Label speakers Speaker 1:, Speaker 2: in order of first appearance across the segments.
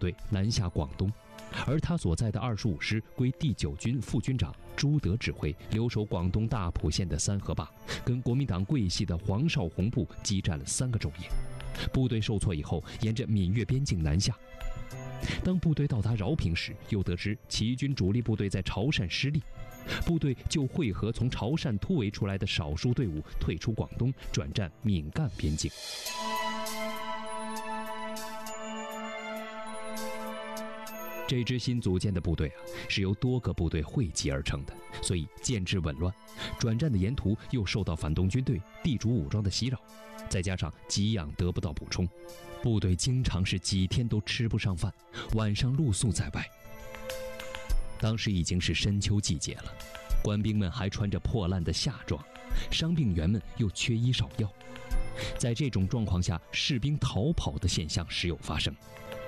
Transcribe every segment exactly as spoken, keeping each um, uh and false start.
Speaker 1: 队南下广东，而他所在的二十五师归第九军副军长朱德指挥，留守广东大埔县的三河坝，跟国民党桂系的黄绍竑部激战了三个昼夜。部队受挫以后，沿着闽粤边境南下。当部队到达饶平时，又得知起义军主力部队在潮汕失利，部队就汇合从潮汕突围出来的少数队伍，退出广东，转战闽赣边境。这支新组建的部队啊，是由多个部队汇集而成的，所以建制紊乱。转战的沿途又受到反动军队、地主武装的袭扰，再加上给养得不到补充，部队经常是几天都吃不上饭，晚上露宿在外。当时已经是深秋季节了，官兵们还穿着破烂的夏装，伤病员们又缺医少药。在这种状况下，士兵逃跑的现象时有发生。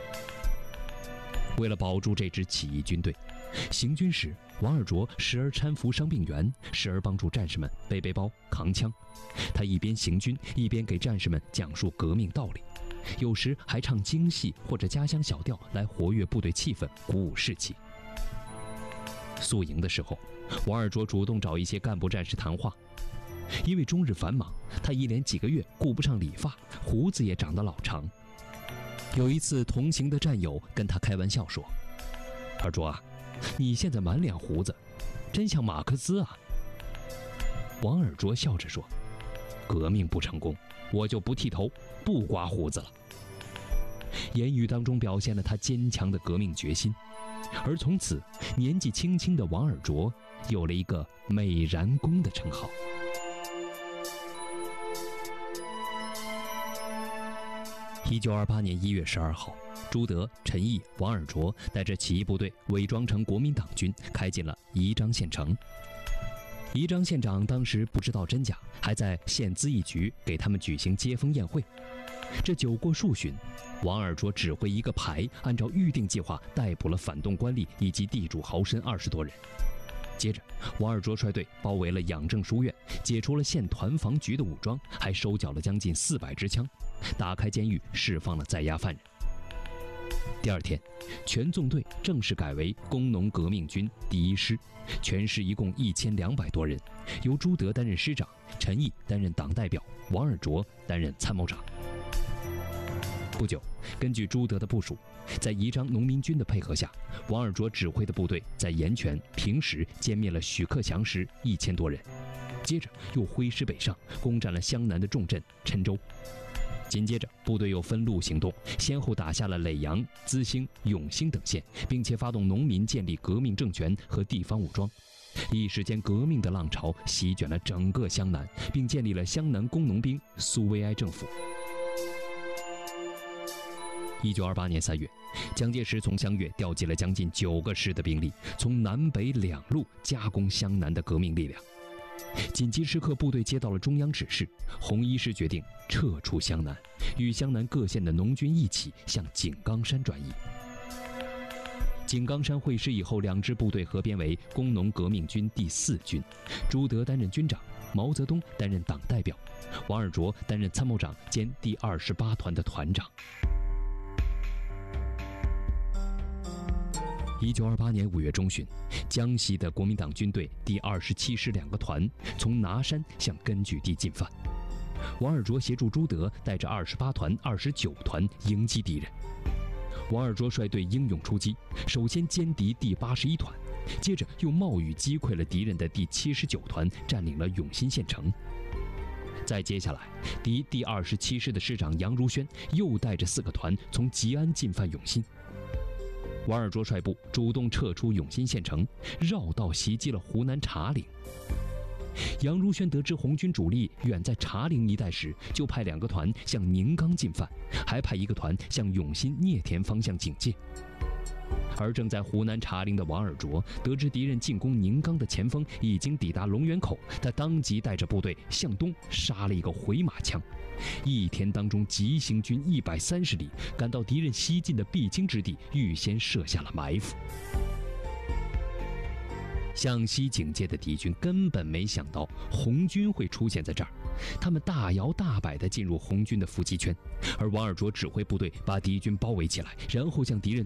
Speaker 1: 为了保住这支起义军队，行军时王尔琢时而搀扶伤病员，时而帮助战士们背背包、扛枪。他一边行军，一边给战士们讲述革命道理，有时还唱京戏或者家乡小调来活跃部队气氛，鼓舞士气。宿营的时候，王尔琢主动找一些干部战士谈话，因为终日繁忙，他一连几个月顾不上理发，胡子也长得老长。有一次，同行的战友跟他开玩笑说：“尔琢啊，你现在满脸胡子，真像马克思啊。”王尔琢笑着说：“革命不成功，我就不剃头，不刮胡子了。”言语当中表现了他坚强的革命决心。而从此，年纪轻轻的王尔琢有了一个“美髯公”的称号。一九二八年一月十二号，朱德、陈毅、王尔琢带着起义部队伪装成国民党军，开进了宜章县城。宜章县长当时不知道真假，还在县咨议局给他们举行接风宴会。这酒过数巡，王尔琢指挥一个排，按照预定计划逮捕了反动官吏以及地主豪绅二十多人。接着，王尔琢率队包围了养正书院，解除了县团防局的武装，还收缴了将近四百支枪，打开监狱，释放了在押犯人。第二天，全纵队正式改为工农革命军第一师，全师一共一千两百多人，由朱德担任师长，陈毅担任党代表，王尔琢担任参谋长。不久，根据朱德的部署，在宜章农民军的配合下，王尔琢指挥的部队在盐泉、平时歼灭了许克祥师一千多人，接着又挥师北上，攻占了湘南的重镇郴州。紧接着，部队又分路行动，先后打下了耒阳、资兴、永兴等县，并且发动农民建立革命政权和地方武装。一时间，革命的浪潮席卷了整个湘南，并建立了湘南工农兵苏维埃政府。一九二八年三月，蒋介石从湘粤调集了将近九个师的兵力，从南北两路加攻湘南的革命力量。紧急时刻，部队接到了中央指示，红一师决定撤出湘南，与湘南各县的农军一起向井冈山转移。井冈山会师以后，两支部队合编为工农革命军第四军，朱德担任军长，毛泽东担任党代表，王尔琢担任参谋长兼第二十八团的团长。一九二八年五月中旬，江西的国民党军队第二十七师两个团从拿山向根据地进犯，王尔琢协助朱德带着二十八团、二十九团迎击敌人。王尔琢率队英勇出击，首先歼敌第八十一团，接着又冒雨击溃了敌人的第七十九团，占领了永新县城。再接下来，敌第二十七师的师长杨如轩又带着四个团从吉安进犯永新。王尔琢率部主动撤出永新县城，绕道袭击了湖南茶陵。杨如轩得知红军主力远在茶陵一带时，就派两个团向宁冈进犯，还派一个团向永新聂田方向警戒。而正在湖南茶陵的王尔琢得知敌人进攻宁冈的前锋已经抵达龙源口，他当即带着部队向东杀了一个回马枪，一天当中急行军一百三十里，赶到敌人西进的必经之地，预先设下了埋伏。向西警戒的敌军根本没想到红军会出现在这儿，他们大摇大摆地进入红军的伏击圈，而王尔琢指挥部队把敌军包围起来，然后向敌人